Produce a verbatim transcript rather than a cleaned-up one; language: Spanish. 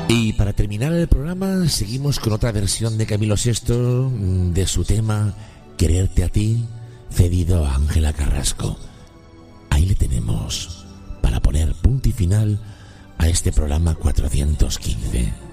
Y para terminar el programa seguimos con otra versión de Camilo Sesto de su tema Quererte a ti, cedido a Ángela Carrasco. Ahí le tenemos para poner punto y final a este programa cuatrocientos quince.